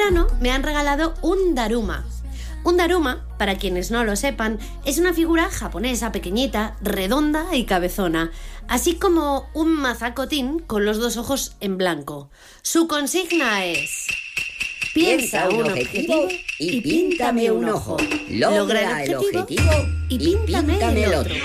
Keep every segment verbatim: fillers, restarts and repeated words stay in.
verano me han regalado un Daruma. Un Daruma, para quienes no lo sepan, es una figura japonesa pequeñita, redonda y cabezona, así como un mazacotín con los dos ojos en blanco. Su consigna es: piensa un objetivo y píntame un ojo. Logra el objetivo y píntame el otro.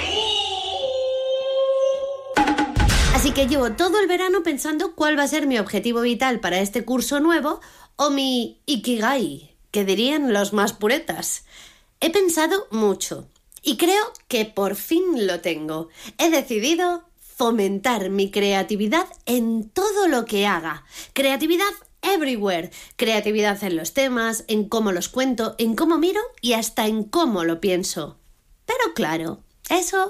Así que llevo todo el verano pensando cuál va a ser mi objetivo vital para este curso nuevo, o mi Ikigai, que dirían los más puretas. He pensado mucho y creo que por fin lo tengo. He decidido fomentar mi creatividad en todo lo que haga. Creatividad everywhere. Creatividad en los temas, en cómo los cuento, en cómo miro y hasta en cómo lo pienso. Pero claro, eso...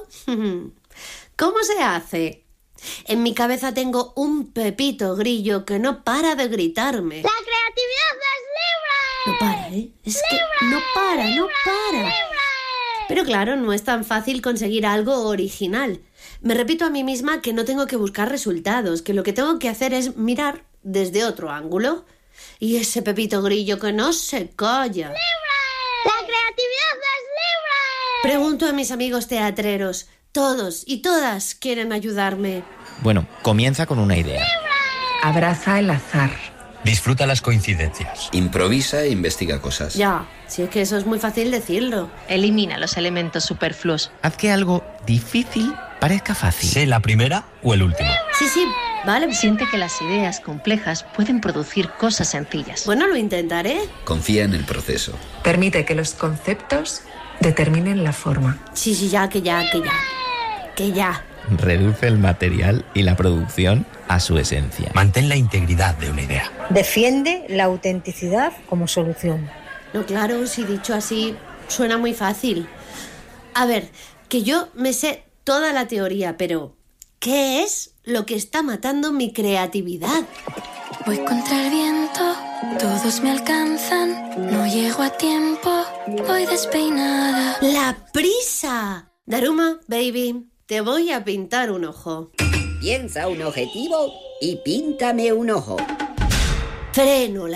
¿cómo se hace? En mi cabeza tengo un pepito grillo que no para de gritarme. ¡La creatividad es libre! No para, ¿eh? Es ¡Libre! que no para, no ¡Libre! para. ¡Libre! Pero claro, no es tan fácil conseguir algo original. Me repito a mí misma que no tengo que buscar resultados, que lo que tengo que hacer es mirar desde otro ángulo. Y ese pepito grillo que no se calla. ¡Libre! ¡La creatividad es libre! Pregunto a mis amigos teatreros. Todos y todas quieren ayudarme. Bueno, comienza con una idea. Abraza el azar. Disfruta las coincidencias. Improvisa e investiga cosas. Ya, si es que eso es muy fácil decirlo. Elimina los elementos superfluos. Haz que algo difícil parezca fácil. Sé la primera o el último. Sí, sí, vale. Siente que las ideas complejas pueden producir cosas sencillas. Bueno, lo intentaré. Confía en el proceso. Permite que los conceptos determinen la forma. Sí, sí, ya, que ya, que ya. Que ya. Reduce el material y la producción a su esencia. Mantén la integridad de una idea. Defiende la autenticidad como solución. No, claro, si dicho así, suena muy fácil. A ver, que yo me sé toda la teoría, pero ¿qué es lo que está matando mi creatividad? Voy contra el viento, todos me alcanzan, no llego a tiempo, voy despeinada. ¡La prisa! Daruma, baby, te voy a pintar un ojo. Piensa un objetivo y píntame un ojo. Freno la